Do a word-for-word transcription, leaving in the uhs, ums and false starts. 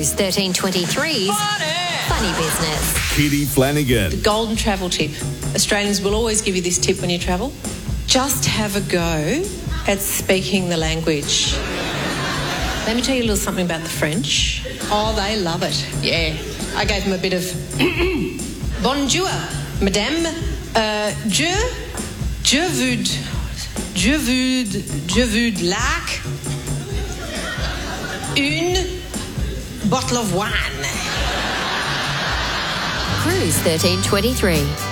Cruise thirteen twenty-three's Funny Business. Kitty Flanagan. The golden travel tip. Australians will always give you this tip when you travel. Just have a go at speaking the language. Let me tell you a little something about the French. Oh, they love it. Yeah. I gave them a bit of bonjour, madame. Uh, je, je veux, je veux, je veux lac, une bottle of wine. Cruise thirteen twenty-three.